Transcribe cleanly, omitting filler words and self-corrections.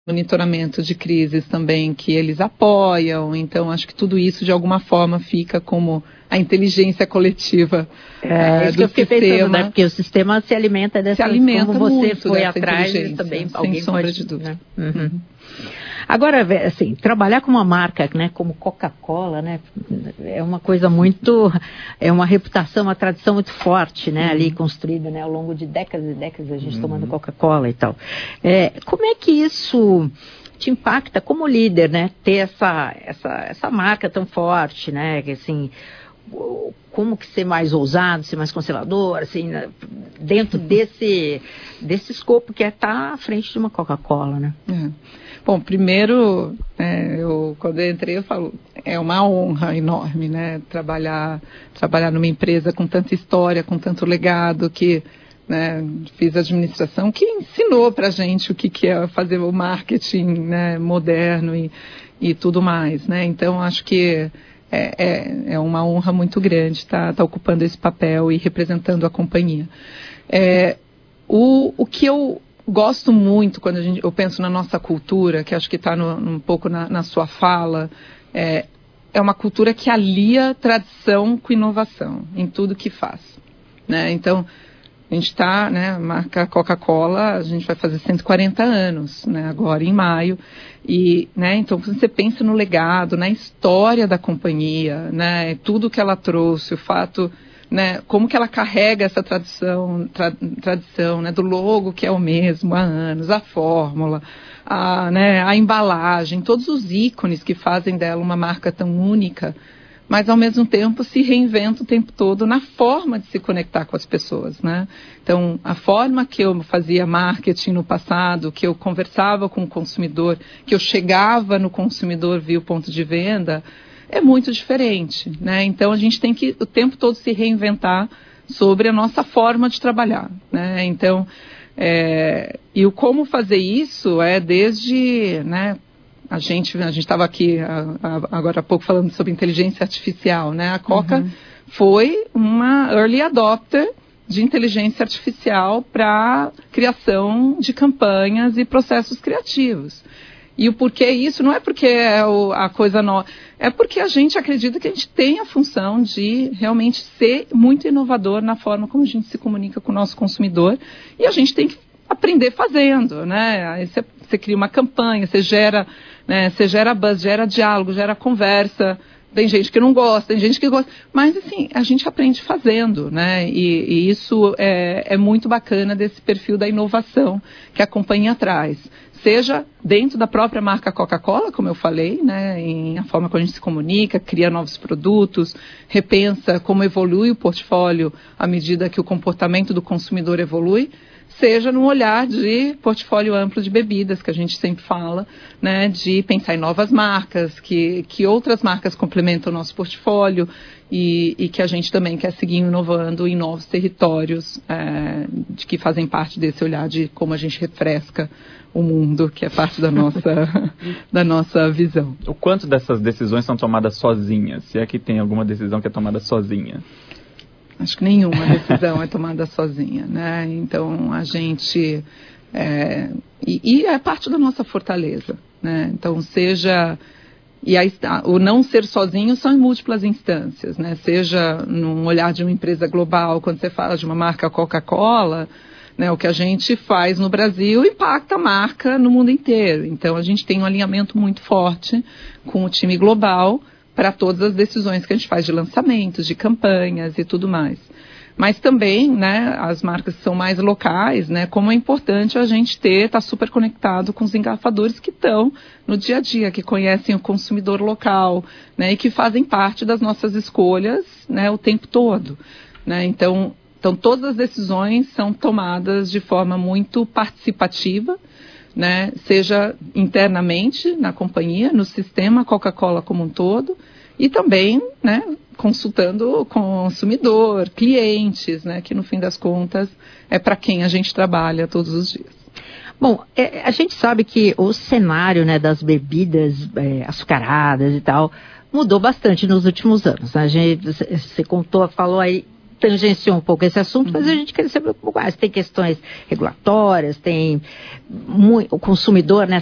monitoramento de crises também que eles apoiam. Então, acho que tudo isso, de alguma forma, fica como a inteligência coletiva isso que eu fiquei pensando, né? Porque o sistema se alimenta dessa, como você foi atrás, também alguém sem sombra pode, de dúvida. Né? Uhum. Agora, assim, trabalhar com uma marca, né, como Coca-Cola, né, é uma coisa muito, é uma reputação, uma tradição muito forte, né, ali construída, né, ao longo de décadas e décadas, a gente tomando Coca-Cola e tal. Como é que isso te impacta como líder, né, ter essa marca tão forte, né, que assim, como que ser mais ousado, ser mais conservador, assim, dentro desse escopo que é estar à frente de uma Coca-Cola, né? Bom, primeiro, quando eu entrei, eu falo, é uma honra enorme, né, trabalhar numa empresa com tanta história, com tanto legado, que, né, fiz administração, que ensinou pra gente o que é fazer o marketing, né, moderno e tudo mais, né, então acho que é uma honra muito grande estar ocupando esse papel e representando a companhia. O que eu gosto muito quando eu penso na nossa cultura, que acho que está um pouco na sua fala, é uma cultura que alia tradição com inovação em tudo que faz, né? Então, a gente está, né, a marca Coca-Cola, a gente vai fazer 140 anos, né, agora em maio, e, né, então quando você pensa no legado, na história da companhia, né, tudo que ela trouxe, o fato, né, como que ela carrega essa tradição, né, do logo que é o mesmo há anos, a fórmula, a embalagem, todos os ícones que fazem dela uma marca tão única, mas ao mesmo tempo se reinventa o tempo todo na forma de se conectar com as pessoas, né? Então, a forma que eu fazia marketing no passado, que eu conversava com o consumidor, que eu chegava no consumidor via o ponto de venda, é muito diferente, né? Então, a gente tem que o tempo todo se reinventar sobre a nossa forma de trabalhar, né? Então, e o como fazer isso desde, né? A gente estava aqui agora há pouco falando sobre inteligência artificial, né? A Coca foi uma early adopter de inteligência artificial para criação de campanhas e processos criativos. E o porquê isso não é porque é a coisa nova, é porque a gente acredita que a gente tem a função de realmente ser muito inovador na forma como a gente se comunica com o nosso consumidor, e a gente tem que aprender fazendo, né? Aí você cria uma campanha, você gera buzz, gera diálogo, gera conversa. Tem gente que não gosta, tem gente que gosta, mas assim, a gente aprende fazendo, né? E isso é muito bacana desse perfil da inovação que a companhia traz. Seja dentro da própria marca Coca-Cola, como eu falei, né, em a forma como a gente se comunica, cria novos produtos, repensa como evolui o portfólio à medida que o comportamento do consumidor evolui, seja num olhar de portfólio amplo de bebidas, que a gente sempre fala, né, de pensar em novas marcas, que outras marcas complementam o nosso portfólio e que a gente também quer seguir inovando em novos territórios de que fazem parte desse olhar de como a gente refresca o mundo, que é parte da nossa visão. O quanto dessas decisões são tomadas sozinhas? Se é que tem alguma decisão que é tomada sozinha? Acho que nenhuma decisão é tomada sozinha, né? Então, a gente... E é parte da nossa fortaleza, né? Então, o não ser sozinho são em múltiplas instâncias, né? Seja num olhar de uma empresa global, quando você fala de uma marca Coca-Cola, né, o que a gente faz no Brasil impacta a marca no mundo inteiro. Então, a gente tem um alinhamento muito forte com o time global para todas as decisões que a gente faz de lançamentos, de campanhas e tudo mais. Mas também, né, as marcas que são mais locais, né, como é importante a gente estar super conectado com os engarrafadores que estão no dia a dia, que conhecem o consumidor local, né, e que fazem parte das nossas escolhas, né, o tempo todo, né. Então, todas as decisões são tomadas de forma muito participativa, né, seja internamente na companhia, no sistema Coca-Cola como um todo, e também, né, consultando o consumidor, clientes, né, que no fim das contas é para quem a gente trabalha todos os dias. Bom, a gente sabe que o cenário, né, das bebidas açucaradas e tal mudou bastante nos últimos anos. Você falou aí, tangenciou um pouco esse assunto, mas a gente quer saber um pouco mais. Tem questões regulatórias, tem o consumidor, né?